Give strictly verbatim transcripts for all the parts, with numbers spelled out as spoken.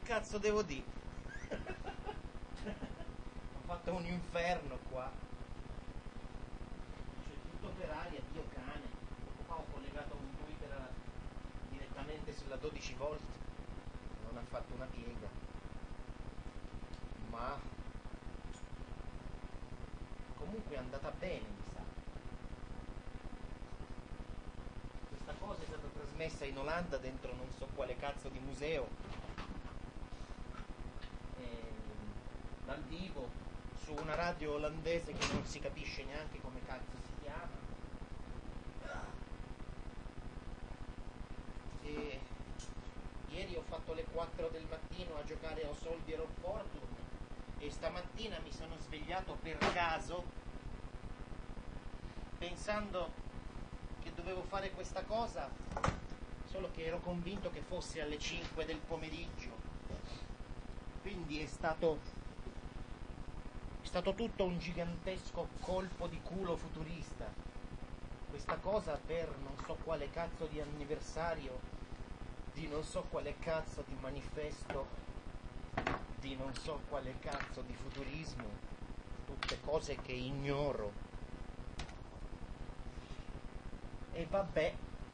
cazzo devo dire? Ho fatto un inferno qua. C'è tutto per aria, Dio cane. Qua ho collegato un Twitter direttamente sulla dodici volt. Non ha fatto una piega. Ma comunque è andata bene, mi sa. Questa cosa è stata trasmessa in Olanda dentro non so quale cazzo di museo, e, dal vivo, su una radio olandese che non si capisce neanche come cazzo si chiama. E ieri ho fatto le quattro del mattino a giocare a Soldier of Fortune e stamattina mi sono svegliato per caso pensando che dovevo fare questa cosa, solo che ero convinto che fosse alle cinque del pomeriggio, quindi è stato è stato tutto un gigantesco colpo di culo futurista, questa cosa per non so quale cazzo di anniversario di non so quale cazzo di manifesto di non so quale cazzo di futurismo, tutte cose che ignoro. E vabbè,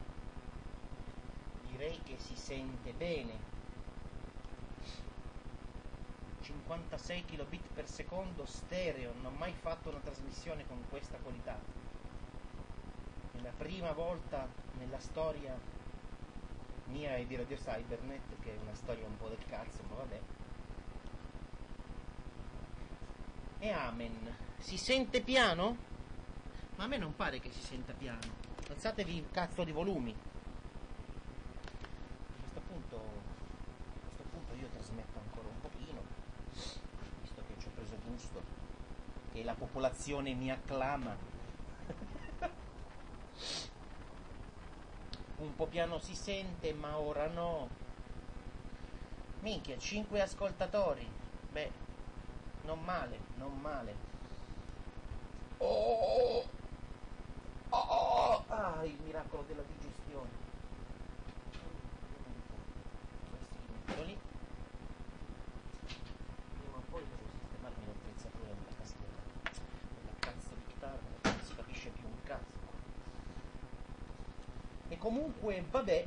direi che si sente bene. cinquantasei kilobit per secondo stereo, non ho mai fatto una trasmissione con questa qualità. È la prima volta nella storia mia e di Radio Cybernet, che è una storia un po' del cazzo, ma vabbè. E amen. Si sente piano? Ma a me non pare che si senta piano. Alzatevi il cazzo di volumi. A questo punto, a questo punto io trasmetto ancora un pochino, visto che ci ho preso gusto, che la popolazione mi acclama. Un po' piano si sente, ma ora no. Minchia, cinque ascoltatori. Beh, non male, non male. Oh! Oh! Ah, il miracolo della digestione. Questi li metto lì. Prima o poi devo sistemarmi l'attrezzatura della tastiera. Quella cazzo di chitarra, non si capisce più un cazzo. E comunque, vabbè.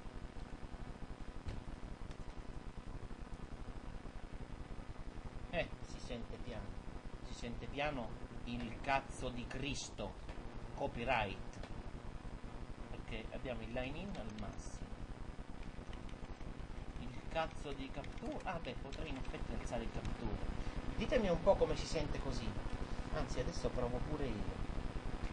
Eh, si sente piano. Si sente piano il cazzo di Cristo. Copyright. Perché abbiamo il line-in al massimo. Il cazzo di captura. Ah beh, potrei in effetti alzare il captura. Ditemi un po' come si sente così. Anzi, adesso provo pure io.